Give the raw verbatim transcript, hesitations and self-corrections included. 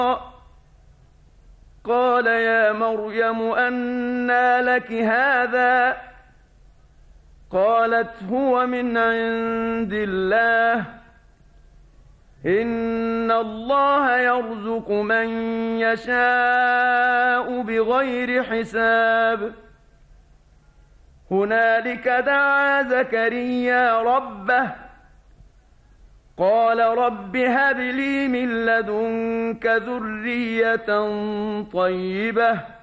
قال يا مريم أنى لك هذا؟ قالت هو من عند الله، إن الله يرزق من يشاء بغير حساب. هنالك دعا زكريا ربه قال رب هب لي من لدنك ذرية طيبة